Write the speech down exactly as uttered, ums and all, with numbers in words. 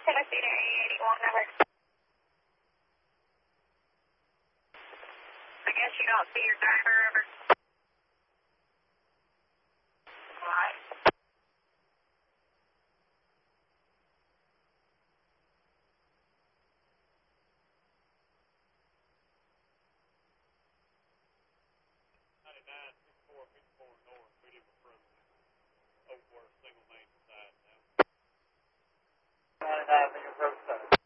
Tennessee to A eighty-one, number. I guess you don't see your driver, over. Alright. ninety-nine, sixty-four, fifty-four north, medium approach, Oak Worth.